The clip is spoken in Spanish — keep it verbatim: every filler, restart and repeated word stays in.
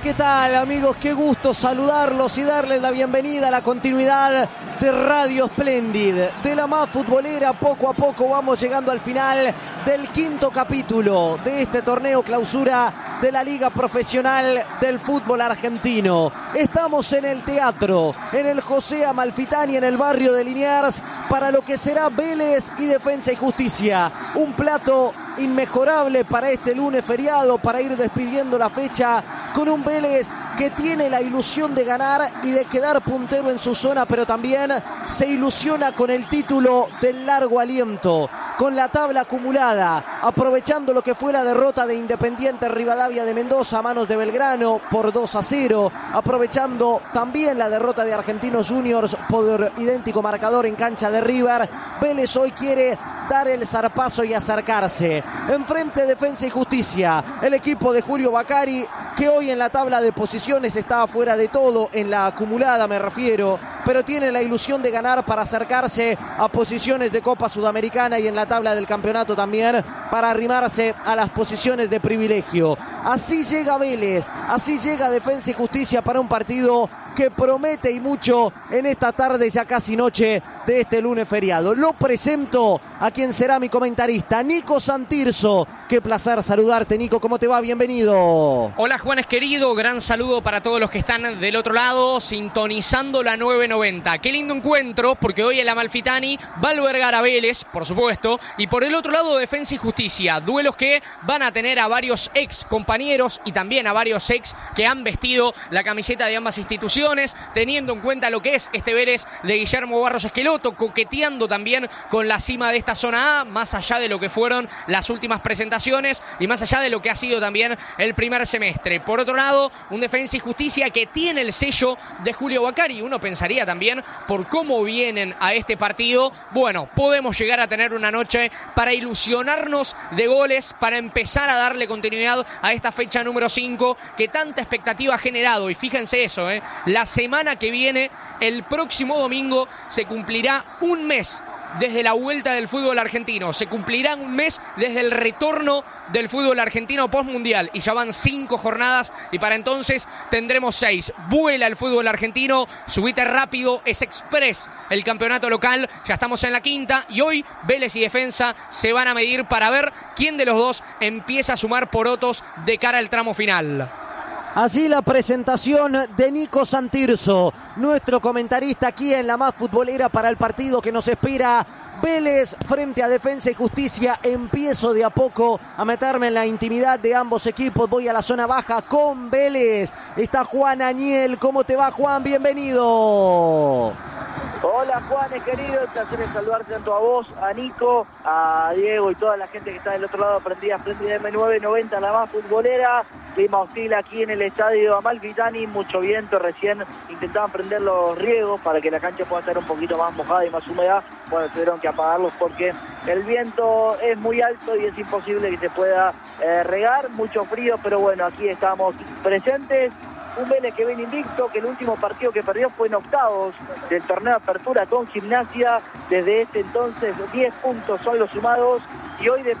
¿qué tal, amigos? Qué gusto saludarlos y darles la bienvenida a la continuidad de Radio Splendid, de la más futbolera. Poco a poco vamos llegando al final del quinto capítulo de este torneo clausura de la Liga Profesional del Fútbol Argentino. Estamos en el teatro, en el José Amalfitani, en el barrio de Liniers, para lo que será Vélez y Defensa y Justicia. Un plato inmejorable para este lunes feriado, para ir despidiendo la fecha con un Vélez que tiene la ilusión de ganar y de quedar puntero en su zona, pero también se ilusiona con el título del largo aliento, con la tabla acumulada, aprovechando lo que fue la derrota de Independiente Rivadavia de Mendoza a manos de Belgrano por dos a cero, aprovechando también la derrota de Argentinos Juniors por idéntico marcador en cancha de River. Vélez hoy quiere dar el zarpazo y acercarse. Enfrente Defensa y Justicia, el equipo de Julio Bacari, que hoy en la tabla de posiciones está fuera de todo, en la acumulada me refiero, pero tiene la ilusión de ganar para acercarse a posiciones de Copa Sudamericana y en la tabla del campeonato también para arrimarse a las posiciones de privilegio. Así llega Vélez, así llega Defensa y Justicia para un partido que promete y mucho en esta tarde, ya casi noche de este lunes feriado. Lo presento a quien será mi comentarista, Nico Santirso. Qué placer saludarte, Nico, ¿cómo te va? Bienvenido. Hola, Juanes querido, gran saludo para todos los que están del otro lado, sintonizando la nueve noventa. Qué lindo encuentro, porque hoy el Amalfitani va a albergar a Vélez, por supuesto, y por el otro lado Defensa y Justicia, duelos que van a tener a varios ex compañeros y también a varios ex que han vestido la camiseta de ambas instituciones, teniendo en cuenta lo que es este Vélez de Guillermo Barros Esqueloto, coqueteando también con la cima de esta zona A, más allá de lo que fueron las últimas presentaciones y más allá de lo que ha sido también el primer semestre. Por otro lado, un Defensa y Justicia que tiene el sello de Julio Bacari. Uno pensaría también, por cómo vienen a este partido, bueno, podemos llegar a tener una noche para ilusionarnos de goles, para empezar a darle continuidad a esta fecha número cinco que tanta expectativa ha generado. Y fíjense eso, ¿eh? La semana que viene, el próximo domingo, se cumplirá un mes desde la vuelta del fútbol argentino. Se cumplirá un mes desde el retorno del fútbol argentino postmundial. Y ya van cinco jornadas y para entonces tendremos seis. Vuela el fútbol argentino, subite rápido, es express el campeonato local. Ya estamos en la quinta y hoy Vélez y Defensa se van a medir para ver quién de los dos empieza a sumar porotos de cara al tramo final. Así la presentación de Nico Santirso, nuestro comentarista aquí en la más futbolera para el partido que nos espera. Vélez frente a Defensa y Justicia. Empiezo de a poco a meterme en la intimidad de ambos equipos. Voy a la zona baja con Vélez. Está Juan Añel. ¿Cómo te va, Juan? Bienvenido. Hola, Juanes querido, el placer es saludarte tanto a vos, a Nico, a Diego y toda la gente que está del otro lado. Prendida Splendid M nueve noventa, la más futbolera. Clima hostil aquí en el estadio Amalfitani, mucho viento. Recién intentaban prender los riegos para que la cancha pueda estar un poquito más mojada y más húmeda. Bueno, tuvieron que apagarlos porque el viento es muy alto y es imposible que se pueda eh, regar. Mucho frío, pero bueno, aquí estamos presentes. Un Vélez que viene invicto, que el último partido que perdió fue en octavos del torneo de apertura con Gimnasia. Desde este entonces diez puntos son los sumados y hoy de